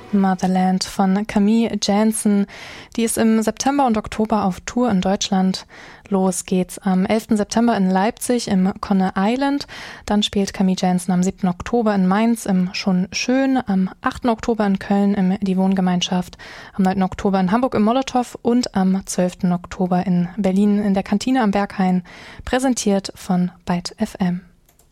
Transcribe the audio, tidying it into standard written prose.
Motherland von Camille Jansen. Die ist im September und Oktober auf Tour in Deutschland. Los geht's am 11. September in Leipzig im Conne Island. Dann spielt Camille Jansen am 7. Oktober in Mainz im Schon Schön, am 8. Oktober in Köln im Die Wohngemeinschaft, am 9. Oktober in Hamburg im Molotow und am 12. Oktober in Berlin in der Kantine am Berghain. Präsentiert von Byte FM.